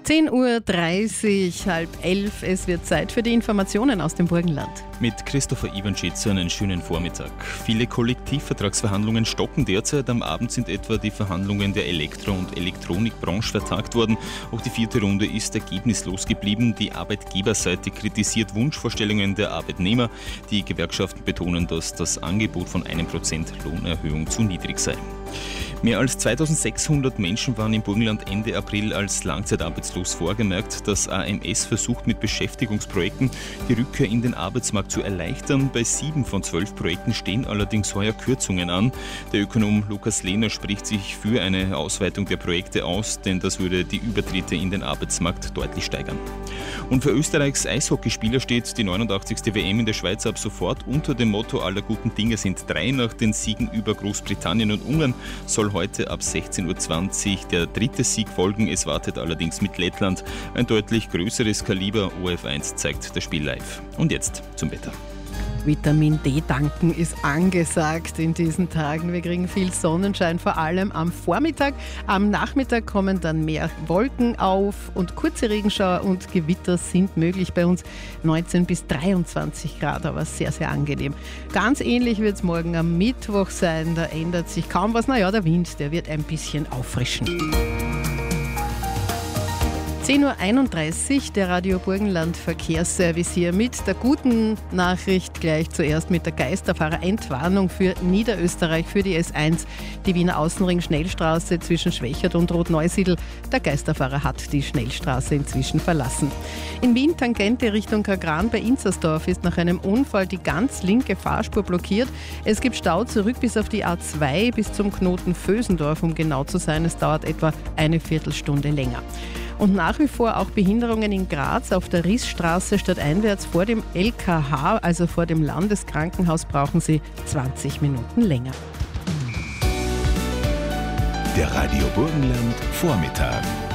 10.30 Uhr, 10:30, es wird Zeit für die Informationen aus dem Burgenland. Mit Christopher Iwanschitz einen schönen Vormittag. Viele Kollektivvertragsverhandlungen stocken derzeit. Am Abend sind etwa die Verhandlungen der Elektro- und Elektronikbranche vertagt worden. Auch die 4. Runde ist ergebnislos geblieben. Die Arbeitgeberseite kritisiert Wunschvorstellungen der Arbeitnehmer. Die Gewerkschaften betonen, dass das Angebot von 1% Lohnerhöhung zu niedrig sei. Mehr als 2600 Menschen waren im Burgenland Ende April als langzeitarbeitslos vorgemerkt. Das AMS versucht mit Beschäftigungsprojekten die Rückkehr in den Arbeitsmarkt zu erleichtern. Bei 7 von 12 Projekten stehen allerdings heuer Kürzungen an. Der Ökonom Lukas Lehner spricht sich für eine Ausweitung der Projekte aus, denn das würde die Übertritte in den Arbeitsmarkt deutlich steigern. Und für Österreichs Eishockeyspieler steht die 89. WM in der Schweiz ab sofort unter dem Motto aller guten Dinge sind 3. Nach den Siegen über Großbritannien und Ungarn soll heute ab 16.20 Uhr der 3. Sieg folgen. Es wartet allerdings mit Lettland ein deutlich größeres Kaliber. ORF1 zeigt das Spiel live. Und jetzt zum Wetter. Vitamin D tanken ist angesagt in diesen Tagen. Wir kriegen viel Sonnenschein, vor allem am Vormittag. Am Nachmittag kommen dann mehr Wolken auf und kurze Regenschauer und Gewitter sind möglich bei uns. 19 bis 23 Grad, aber sehr, sehr angenehm. Ganz ähnlich wird es morgen am Mittwoch sein. Da ändert sich kaum was. Naja, der Wind, der wird ein bisschen auffrischen. 10.31 Uhr, der Radio Burgenland Verkehrsservice hier mit der guten Nachricht gleich zuerst mit der Geisterfahrer-Entwarnung für Niederösterreich, für die S1, die Wiener Außenring-Schnellstraße zwischen Schwächert und Rotneusiedl. Der Geisterfahrer hat die Schnellstraße inzwischen verlassen. In Wien, Tangente Richtung Kagran bei Inzersdorf, ist nach einem Unfall die ganz linke Fahrspur blockiert. Es gibt Stau zurück bis auf die A2 bis zum Knoten Vösendorf, um genau zu sein. Es dauert etwa eine Viertelstunde länger. Und nach wie vor auch Behinderungen in Graz auf der Rissstraße stadteinwärts vor dem LKH, also vor dem Landeskrankenhaus, brauchen Sie 20 Minuten länger. Der Radio Burgenland Vormittag.